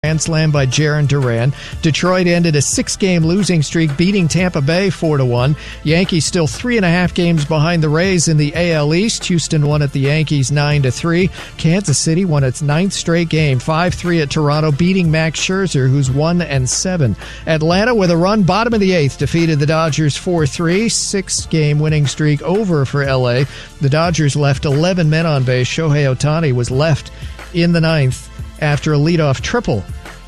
Grand slam by Jarren Duran. Detroit ended a 6-game losing streak, beating Tampa Bay 4-1. Yankees still 3.5 games behind the Rays in the AL East. Houston won at the Yankees 9-3. Kansas City won its 9th straight game, 5-3 at Toronto, beating Max Scherzer, who's 1-7. Atlanta, with a run, bottom of the 8th, defeated the Dodgers 4-3. 6-game winning streak over for LA. The Dodgers left 11 men on base. Shohei Ohtani was left in the 9th after a leadoff triple.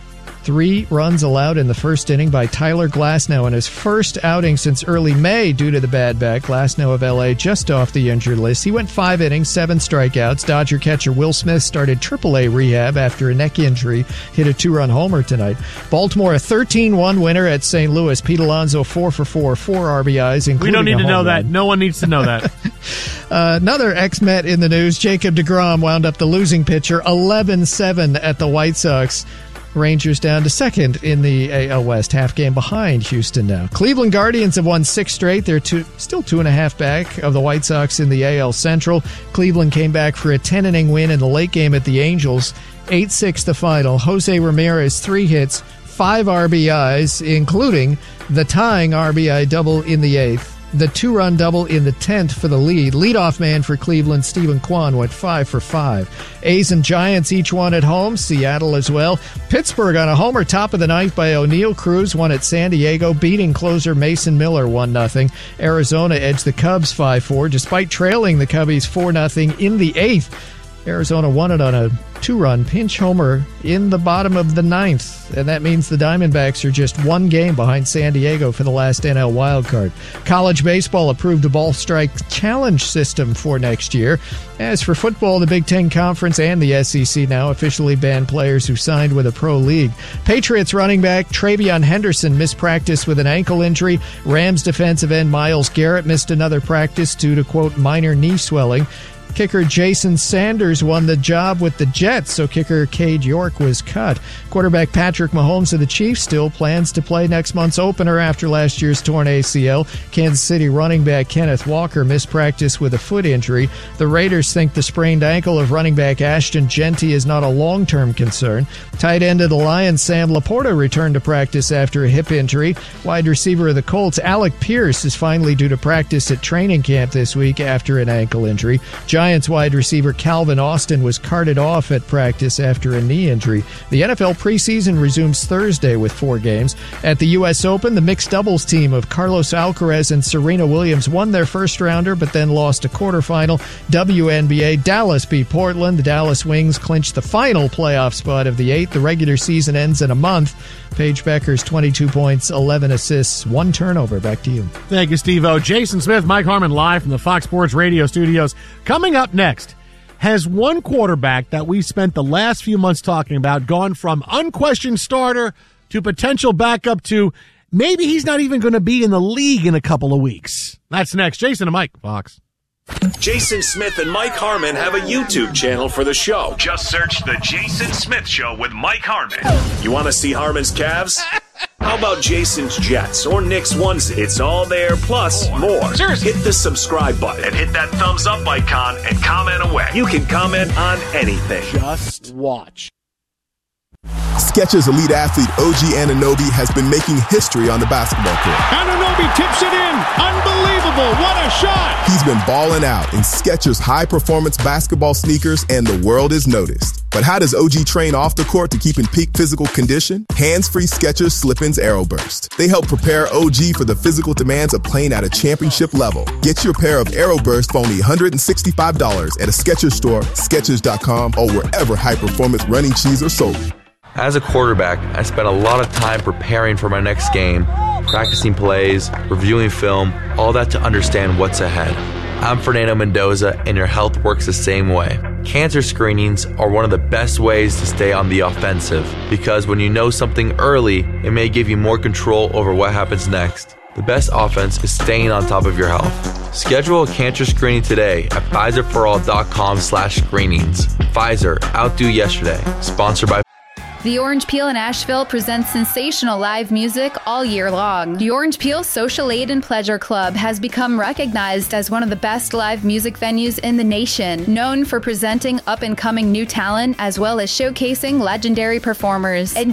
3 runs allowed in the first inning by Tyler Glasnow in his first outing since early May due to the bad back. Glasnow of LA just off the injured list. He went 5 innings, 7 strikeouts. Dodger catcher Will Smith started AAA rehab after a neck injury. Hit a 2-run homer tonight. Baltimore a 13-1 winner at St. Louis. Pete Alonso 4-for-4, 4 RBIs, including We don't need to know that. Run. No one needs to know that. Another ex-Met in the news, Jacob deGrom wound up the losing pitcher 11-7 at the White Sox. Rangers down to second in the AL West, half game behind Houston now. Cleveland Guardians have won 6 straight. They're still 2.5 back of the White Sox in the AL Central. Cleveland came back for a 10-inning win in the late game at the Angels. 8-6 the final. Jose Ramirez, 3 hits, 5 RBIs, including the tying RBI double in the 8th. The 2-run double in the 10th for the lead. Leadoff man for Cleveland, Stephen Kwan, went 5 for 5. A's and Giants each won at home. Seattle as well. Pittsburgh on a homer, top of the 9th by O'Neill Cruz, won at San Diego, beating closer Mason Miller 1-0. Arizona edged the Cubs 5-4, despite trailing the Cubbies 4-0 in the 8th. Arizona won it on a 2-run pinch homer in the bottom of the 9th, and that means the Diamondbacks are just 1 game behind San Diego for the last NL wildcard. College baseball approved a ball strike challenge system for next year. As for football, the Big Ten Conference and the SEC now officially ban players who signed with a pro league. Patriots running back Travion Henderson missed practice with an ankle injury. Rams defensive end Myles Garrett missed another practice due to, quote, minor knee swelling. Kicker Jason Sanders won the job with the Jets, so kicker Cade York was cut. Quarterback Patrick Mahomes of the Chiefs still plans to play next month's opener after last year's torn ACL. Kansas City running back Kenneth Walker missed practice with a foot injury. The Raiders think the sprained ankle of running back Ashton Genty is not a long-term concern. Tight end of the Lions Sam Laporta returned to practice after a hip injury. Wide receiver of the Colts Alec Pierce is finally due to practice at training camp this week after an ankle injury. Giants wide receiver Calvin Austin was carted off at practice after a knee injury. The NFL preseason resumes Thursday with 4 games. At the U.S. Open, the mixed doubles team of Carlos Alcaraz and Serena Williams won their first rounder but then lost a quarterfinal. WNBA, Dallas beat Portland. The Dallas Wings clinched the final playoff spot of the 8th. The regular season ends in a month. Paige Beckers, 22 points, 11 assists, 1 turnover. Back to you. Thank you, Steve-O. Jason Smith, Mike Harmon live from the Fox Sports Radio studios. Coming up next, has one quarterback that we spent the last few months talking about gone from unquestioned starter to potential backup to maybe he's not even going to be in the league in a couple of weeks? That's next. Jason and Mike, Fox. Jason Smith and Mike Harmon have a YouTube channel for the show. Just search The Jason Smith Show with Mike Harmon. You want to see Harmon's calves? How about Jason's Jets or Nick's onesie? It's all there, plus more. Seriously. Hit the subscribe button and hit that thumbs up icon and comment away. You can comment on anything. Just watch. Skechers elite athlete OG Anunoby has been making history on the basketball court. Anunoby tips it in. Unbelievable. What a shot. He's been balling out in Skechers high-performance basketball sneakers, and the world has noticed. But how does OG train off the court to keep in peak physical condition? Hands-free Skechers Slip-ins AeroBurst. They help prepare OG for the physical demands of playing at a championship level. Get your pair of AeroBurst for only $165 at a Skechers store, Skechers.com, or wherever high-performance running shoes are sold. As a quarterback, I spent a lot of time preparing for my next game, practicing plays, reviewing film, all that to understand what's ahead. I'm Fernando Mendoza, and your health works the same way. Cancer screenings are one of the best ways to stay on the offensive, because when you know something early, it may give you more control over what happens next. The best offense is staying on top of your health. Schedule a cancer screening today at PfizerForAll.com/screenings. Pfizer, outdo yesterday. Sponsored by The Orange Peel in Asheville presents sensational live music all year long. The Orange Peel Social Aid and Pleasure Club has become recognized as one of the best live music venues in the nation, known for presenting up-and-coming new talent as well as showcasing legendary performers.